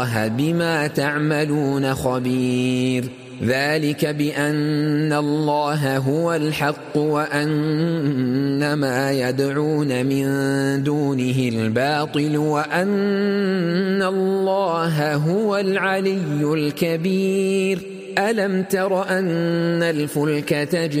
بما تعملون خبير. ذلك بأن الله هو الحق وأن ما يدعون من دونه الباطل وأن الله هو العلي الكبير. ألم تر أن الفلك تجري